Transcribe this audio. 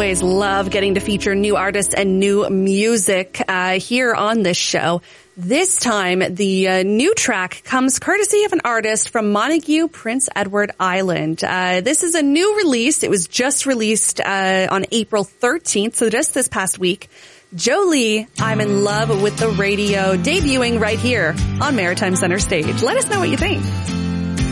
always love getting to feature new artists and new music here on this show. This time, the new track comes courtesy of an artist from Montague, Prince Edward Island. This is a new release. It was just released on April 13th, so just this past week. Jolie, I'm in Love with the Radio, debuting right here on Maritime Center Stage. Let us know what you think.